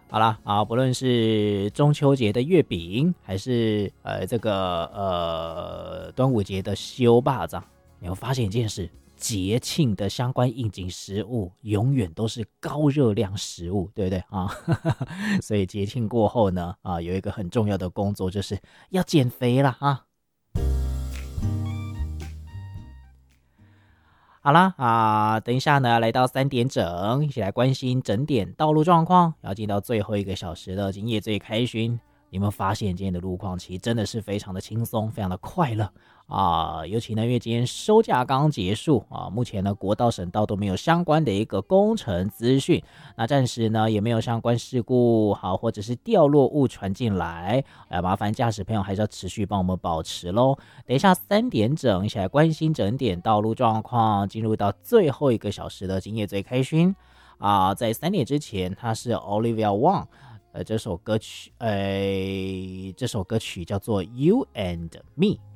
好啦啊，不论是中秋节的月饼，还是端午节的修霸掌，你会发现一件事：节庆的相关应景食物永远都是高热量食物，对不对啊？所以节庆过后呢，有一个很重要的工作就是要减肥啦啊。好啦等一下呢，来到3点整，一起来关心整点道路状况。要进到最后一个小时的今夜最开巡，你有没有发现今天的路况其实真的是非常的轻松，非常的快乐尤其呢，因为今天收假刚刚结束目前呢国道、省道都没有相关的一个工程资讯，那暂时呢也没有相关事故或者是掉落物传进来，麻烦驾驶朋友还是要持续帮我们保持咯。等一下3点整，一起来关心整点道路状况，进入到最后一个小时的今夜最开心在3点之前，它是 Olivia Wong 这首歌曲叫做 You and Me。